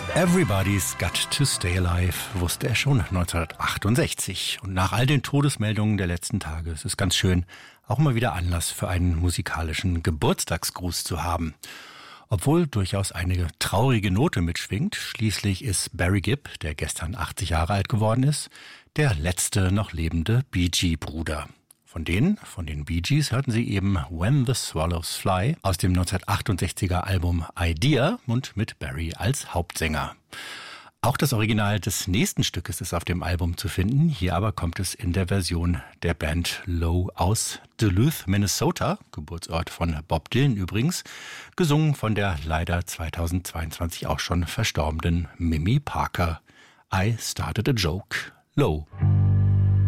Everybody's Got to Stay Alive wusste er schon 1968. Und nach all den Todesmeldungen der letzten Tage ist es ganz schön, auch mal wieder Anlass für einen musikalischen Geburtstagsgruß zu haben. Obwohl durchaus eine traurige Note mitschwingt, schließlich ist Barry Gibb, der gestern 80 Jahre alt geworden ist, der letzte noch lebende Bee Gee-Bruder. Von den Bee Gees hörten Sie eben When the Swallows Fly aus dem 1968er Album Idea und mit Barry als Hauptsänger. Auch das Original des nächsten Stückes ist auf dem Album zu finden. Hier aber kommt es in der Version der Band Low aus Duluth, Minnesota, Geburtsort von Bob Dylan übrigens, gesungen von der leider 2022 auch schon verstorbenen Mimi Parker. I started a joke, Low.